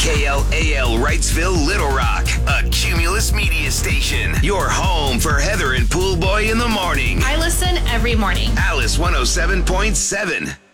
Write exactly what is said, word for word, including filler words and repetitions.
K L A L Wrightsville, Little Rock, a Cumulus media station. Your home for Heather and Pool Boy in the morning. I listen every morning. Alice one oh seven point seven.